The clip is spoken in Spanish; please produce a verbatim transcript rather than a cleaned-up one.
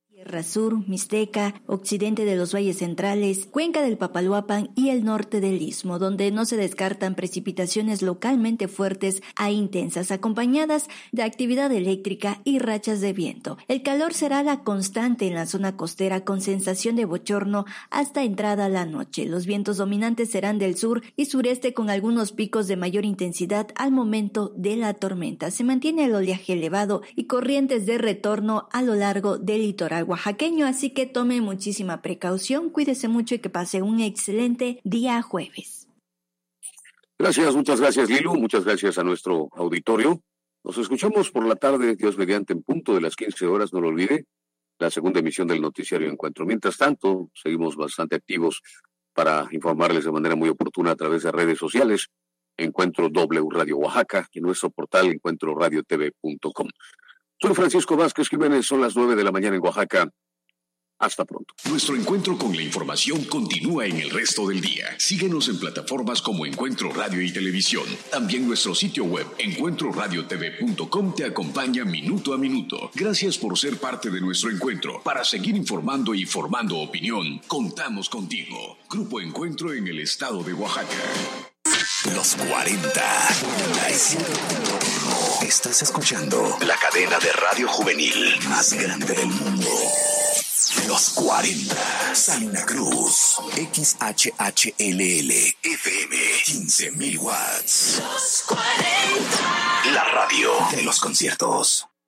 Sierra Sur, Mixteca, occidente de los valles centrales, cuenca del Papaloapan y el norte del Istmo, donde no se descartan precipitaciones localmente fuertes a intensas, acompañadas de actividad eléctrica y rachas de viento. El calor será la constante en la zona costera con sensación de bochorno hasta entrada la noche. Los vientos dominantes serán del sur y sureste con algunos picos de mayor intensidad al momento de la tormenta. Se mantiene el oleaje elevado y corrientes de retorno a lo largo del litoral oaxaqueño, así que tome muchísima precaución, cuídese mucho y que pase un excelente día jueves. Gracias, muchas gracias Lilu, muchas gracias a nuestro auditorio. Nos escuchamos por la tarde, Dios mediante, en punto de las quince horas, no lo olvide, la segunda emisión del noticiario Encuentro. Mientras tanto, seguimos bastante activos para informarles de manera muy oportuna a través de redes sociales, Encuentro W Radio Oaxaca y nuestro portal encuentro radio t v punto com. Soy Francisco Vázquez Jiménez, son las nueve de la mañana en Oaxaca. Hasta pronto. Nuestro encuentro con la información continúa en el resto del día. Síguenos en plataformas como Encuentro Radio y Televisión. También nuestro sitio web, encuentro radio t v punto com, te acompaña minuto a minuto. Gracias por ser parte de nuestro encuentro. Para seguir informando y formando opinión, contamos contigo. Grupo Encuentro en el estado de Oaxaca. Los cuarenta. Estás escuchando la cadena de radio juvenil más grande del mundo. Los cuarenta. Santa Cruz. X H H L L F M. quince mil watts. Los cuarenta. La radio de los conciertos.